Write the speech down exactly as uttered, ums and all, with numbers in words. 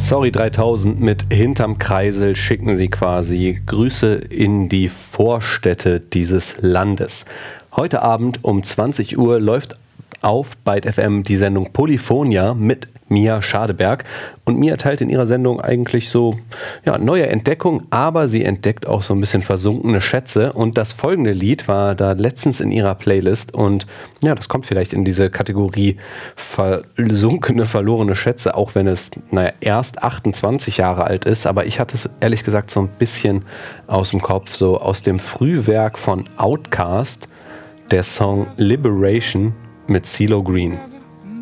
Sorry dreitausend mit Hinterm Kreisel schicken sie quasi Grüße in die Vorstädte dieses Landes. Heute Abend um zwanzig Uhr läuft auf Byte F M die Sendung Polyphonia mit Mia Schadeberg. Und Mia teilt in ihrer Sendung eigentlich so ja, neue Entdeckungen, aber sie entdeckt auch so ein bisschen versunkene Schätze. Und das folgende Lied war da letztens in ihrer Playlist. Und ja, das kommt vielleicht in diese Kategorie versunkene, verlorene Schätze, auch wenn es naja, erst achtundzwanzig Jahre alt ist. Aber ich hatte es ehrlich gesagt so ein bisschen aus dem Kopf, so aus dem Frühwerk von Outkast, der Song Liberation mit CeeLo Green.